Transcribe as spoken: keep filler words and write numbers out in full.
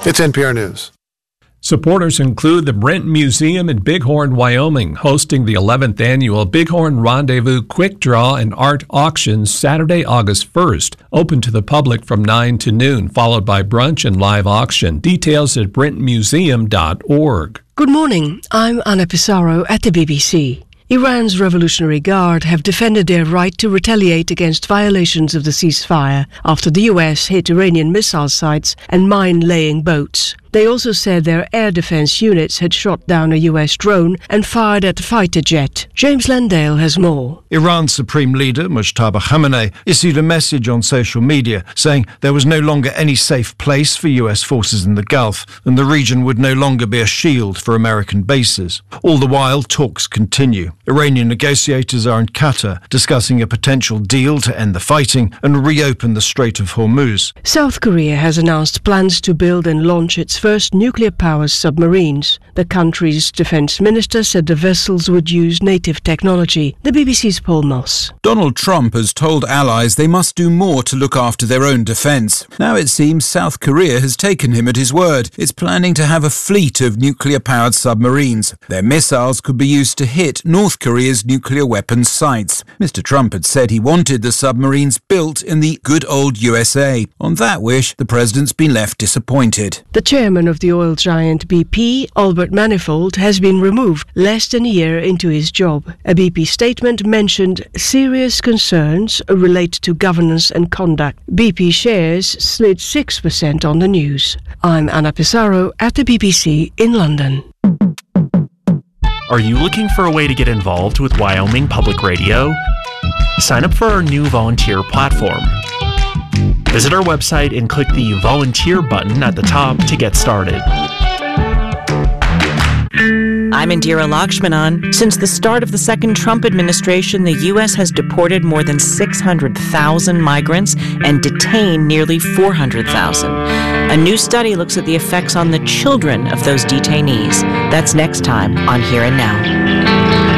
It's N P R News. Supporters include the Brent Museum in Bighorn, Wyoming, hosting the eleventh annual Bighorn Rendezvous Quick Draw and Art Auction Saturday, August first. Open to the public from nine to noon, followed by brunch and live auction. Details at brent museum dot org. Good morning. I'm Anna Pissarro at the B B C. Iran's Revolutionary Guard have defended their right to retaliate against violations of the ceasefire after the U S hit Iranian missile sites and mine-laying boats. They also said their air defense units had shot down a U S drone and fired at a fighter jet. James Landale has more. Iran's Supreme Leader, Mujtaba Khamenei, issued a message on social media saying there was no longer any safe place for U S forces in the Gulf and the region would no longer be a shield for American bases. All the while, talks continue. Iranian negotiators are in Qatar discussing a potential deal to end the fighting and reopen the Strait of Hormuz. South Korea has announced plans to build and launch its first nuclear-powered submarines. The country's defense minister said the vessels would use native technology. The B B C's Paul Moss. Donald Trump has told allies they must do more to look after their own defense. Now it seems South Korea has taken him at his word. It's planning to have a fleet of nuclear-powered submarines. Their missiles could be used to hit North Korea's nuclear weapons sites. Mister Trump had said he wanted the submarines built in the good old U S A. On that wish, the president's been left disappointed. The chairman of the oil giant B P, Albert Manifold, has been removed less than a year into his job. A B P statement mentioned serious concerns relate to governance and conduct. B P shares slid six percent on the news. I'm Anna Pissarro at the B B C in London. Are you looking for a way to get involved with Wyoming Public Radio? Sign up for our new volunteer platform. Visit our website and click the volunteer button at the top to get started. I'm Indira Lakshmanan. Since the start of the second Trump administration, the U S has deported more than six hundred thousand migrants and detained nearly four hundred thousand. A new study looks at the effects on the children of those detainees. That's next time on Here and Now.